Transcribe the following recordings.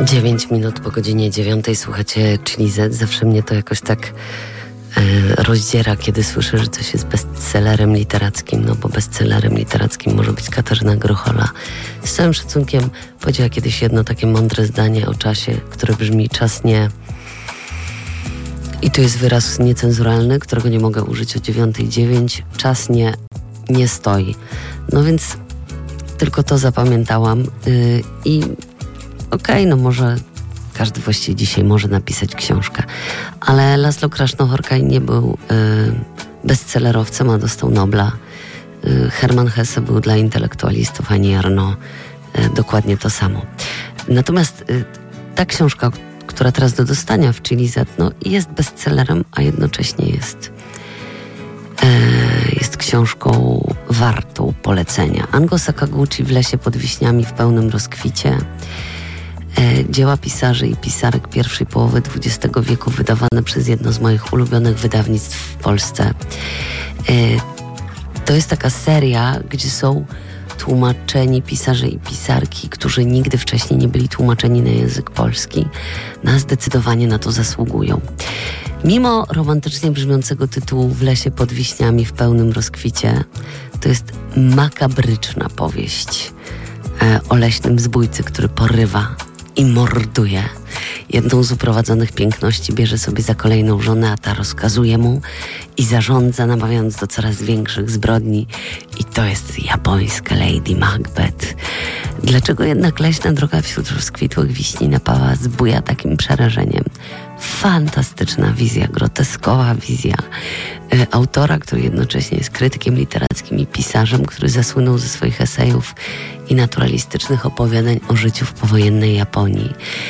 9 minut po godzinie 9 słuchacie Chili Z. Zawsze mnie to jakoś tak rozdziera, kiedy słyszę, że coś jest bestsellerem literackim, no bo bestsellerem literackim może być Katarzyna Grochola. Z całym szacunkiem powiedziała kiedyś jedno takie mądre zdanie o czasie, które brzmi: czas nie... I to jest wyraz niecenzuralny, którego nie mogę użyć o 9:09. Czas nie stoi. No więc tylko to zapamiętałam i okej, no może każdy właściwie dzisiaj może napisać książkę, ale Laszlo Krasznahorkai nie był bestsellerowcem, a dostał Nobla. Hermann Hesse był dla intelektualistów, a nie Arnaud dokładnie to samo. Natomiast ta książka, która teraz do dostania w Chili Z, no, jest bestsellerem, a jednocześnie jest książką wartą polecenia. Ango Sakaguchi w lesie pod wiśniami w pełnym rozkwicie. Dzieła pisarzy i pisarek pierwszej połowy XX wieku, wydawane przez jedno z moich ulubionych wydawnictw w Polsce. To jest taka seria, gdzie są tłumaczeni pisarze i pisarki, którzy nigdy wcześniej nie byli tłumaczeni na język polski, a zdecydowanie na to zasługują. Mimo romantycznie brzmiącego tytułu W lesie pod wiśniami w pełnym rozkwicie, to jest makabryczna powieść o leśnym zbójcy, który porywa i morduje. Jedną z uprowadzonych piękności bierze sobie za kolejną żonę, a ta rozkazuje mu i zarządza, namawiając do coraz większych zbrodni. I to jest japońska Lady Macbeth. Dlaczego jednak leśna droga wśród rozkwitłych wiśni napawa zbója takim przerażeniem? Fantastyczna wizja, groteskowa wizja autora, który jednocześnie jest krytykiem literackim i pisarzem, który zasłynął ze swoich esejów i naturalistycznych opowiadań o życiu w powojennej Japonii.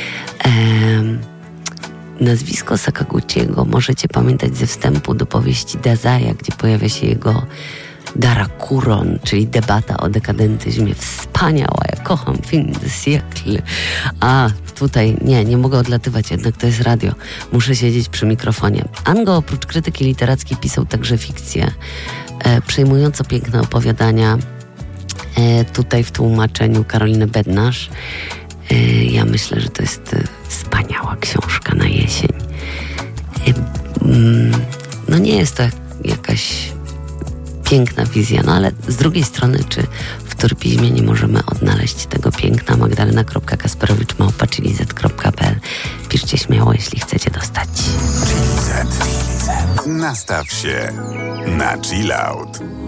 Nazwisko Sakaguchiego możecie pamiętać ze wstępu do powieści Dazaya, gdzie pojawia się jego Darakuron, czyli debata o dekadentyzmie. Wspaniała, ja kocham film de siècle. A tutaj nie mogę odlatywać, jednak to jest radio. Muszę siedzieć przy mikrofonie. Ango oprócz krytyki literackiej pisał także fikcję. Przejmująco piękne opowiadania. Tutaj w tłumaczeniu Karoliny Bednarz. Ja myślę, że to jest wspaniała książka na jesień. No nie jest to jakaś piękna wizja, no ale z drugiej strony, czy w Turpizmie nie możemy odnaleźć tego piękna? Magdalena.kasperowicz@chiliz.pl. Piszcie śmiało, jeśli chcecie dostać. Chili Z. Nastaw się na chill out.